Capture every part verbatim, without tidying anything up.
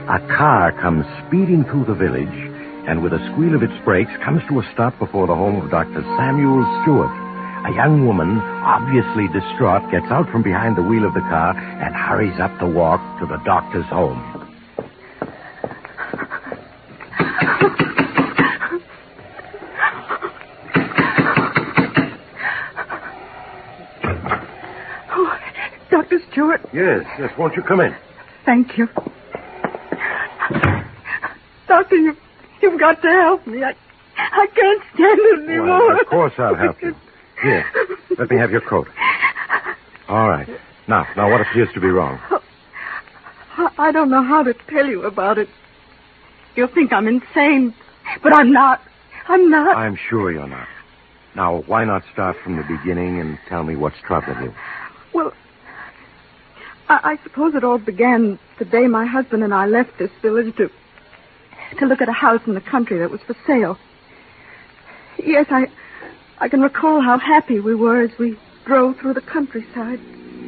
a car comes speeding through the village and with a squeal of its brakes comes to a stop before the home of Doctor Samuel Stewart. A young woman, obviously distraught, gets out from behind the wheel of the car and hurries up the walk to the doctor's home. Oh, Doctor Stewart. Yes, yes, won't you come in? Thank you. Doctor, you, you've got to help me. I, I can't stand it anymore. Well, of course I'll help you. Here, let me have your coat. All right. Now, now, what appears to be wrong? I don't know how to tell you about it. You'll think I'm insane, but I'm not. I'm not. I'm sure you're not. Now, why not start from the beginning and tell me what's troubling you? Well, I, I suppose it all began the day my husband and I left this village to, to look at a house in the country that was for sale. Yes, I... I can recall how happy we were as we drove through the countryside.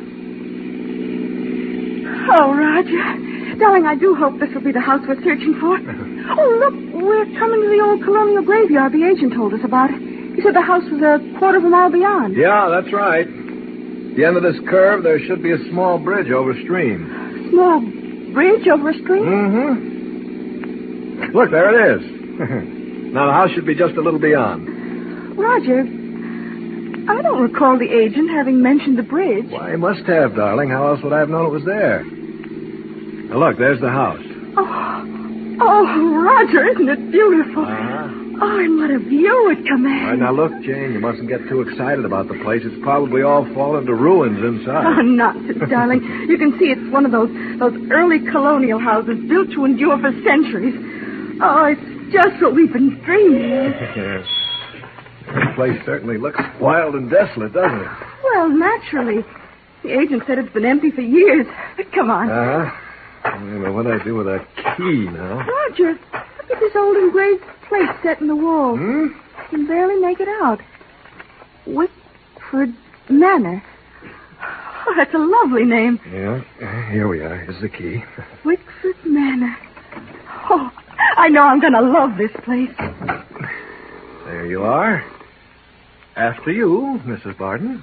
Oh, Roger. Darling, I do hope this will be the house we're searching for. Oh, look, we're coming to the old colonial graveyard the agent told us about. He said the house was a quarter of a mile beyond. Yeah, that's right. At the end of this curve, there should be a small bridge over stream. Small bridge over a stream? Mm-hmm. Look, there it is. Now, the house should be just a little beyond. Roger, I don't recall the agent having mentioned the bridge. Why, he must have, darling. How else would I have known it was there? Now, look, there's the house. Oh, oh, Roger, isn't it beautiful? Uh-huh. Oh, and what a view it commands. All right, now, look, Jane, you mustn't get too excited about the place. It's probably all fallen to ruins inside. Oh, nonsense, darling. You can see it's one of those, those early colonial houses built to endure for centuries. Oh, it's just what we've been dreaming of. Yes. This place certainly looks wild and desolate, doesn't it? Well, naturally. The agent said it's been empty for years. Come on. Uh-huh. I don't know what I do with that key now. Roger, look at this old engraved plate set in the wall. Hmm? You can barely make it out. Whitford Manor. Oh, that's a lovely name. Yeah, uh, here we are. Here's the key. Whitford Manor. Oh, I know I'm going to love this place. There you are. After you, Missus Barton.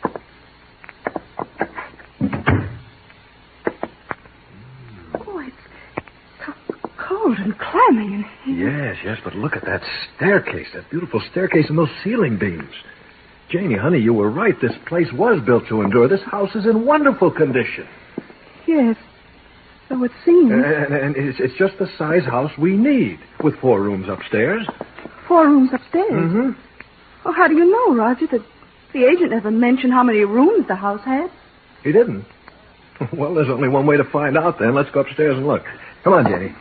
Oh, it's so cold and clammy in here. Yes, yes, but look at that staircase, that beautiful staircase and those ceiling beams. Janie, honey, you were right. This place was built to endure. This house is in wonderful condition. Yes, so it seems. And, and it's, it's just the size house we need, with four rooms upstairs. Four rooms upstairs? Mm-hmm. Oh, how do you know, Roger, that the agent never mentioned how many rooms the house had? He didn't. Well, there's only one way to find out, then. Let's go upstairs and look. Come on, Jenny.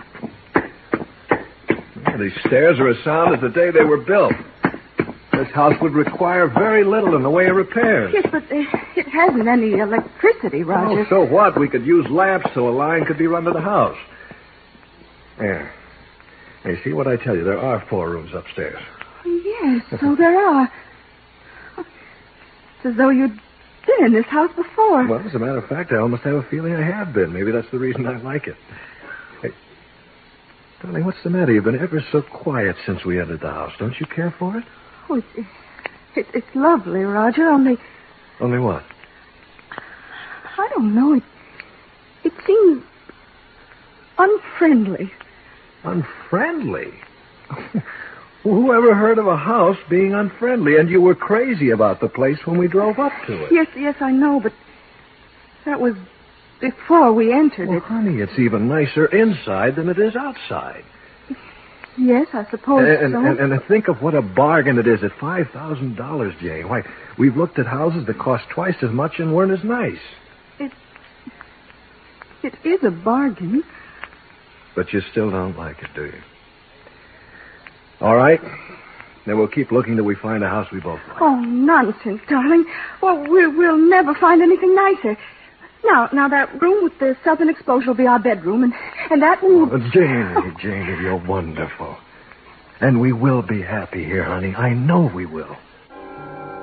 Well, these stairs are as sound as the day they were built. This house would require very little in the way of repairs. Yes, but uh, it hasn't any electricity, Roger. Oh, so what? We could use lamps so a line could be run to the house. There. Hey, see what I tell you? There are four rooms upstairs. Yes, so there are. It's as though you'd been in this house before. Well, as a matter of fact, I almost have a feeling I have been. Maybe that's the reason I like it. Hey, darling, what's the matter? You've been ever so quiet since we entered the house. Don't you care for it? Oh, it's, it's, it's lovely, Roger, only... Only what? I don't know. It, it seems unfriendly. Unfriendly? Who ever heard of a house being unfriendly? And you were crazy about the place when we drove up to it. Yes, yes, I know, but that was before we entered well, it. honey, it's even nicer inside than it is outside. Yes, I suppose and, so. And, and, and think of what a bargain it is at five thousand dollars, Jane. Why, we've looked at houses that cost twice as much and weren't as nice. It, it is a bargain. But you still don't like it, do you? All right. Then we'll keep looking till we find a house we both like. Oh, nonsense, darling. Well, we'll, we'll never find anything nicer. Now, now that room with the southern exposure will be our bedroom, and, and that room... Oh, Janie, Janie, you're wonderful. And we will be happy here, honey. I know we will.